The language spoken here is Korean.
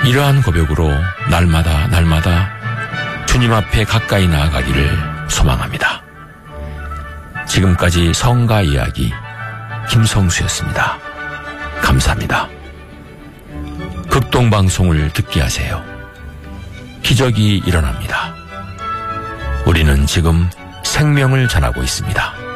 이러한 고백으로 날마다 주님 앞에 가까이 나아가기를 소망합니다. 지금까지 성가 이야기 김성수였습니다. 감사합니다. 극동방송을 듣게 하세요. 기적이 일어납니다. 우리는 지금 생명을 전하고 있습니다.